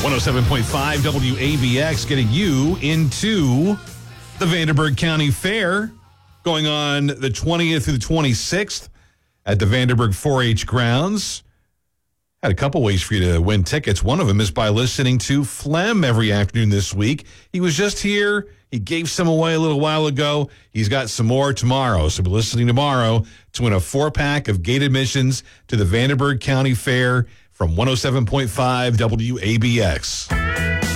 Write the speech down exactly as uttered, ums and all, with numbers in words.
one oh seven point five W A B X getting you into the Vanderburgh County Fair going on the twentieth through the twenty-sixth at the Vanderburgh four H grounds. Had a couple ways for you to win tickets. One of them is by listening to Flem every afternoon this week. He was just here. He gave some away a little while ago. He's got some more tomorrow. So be listening tomorrow to win a four-pack of gate admissions to the Vanderburgh County Fair from one oh seven point five W A B X.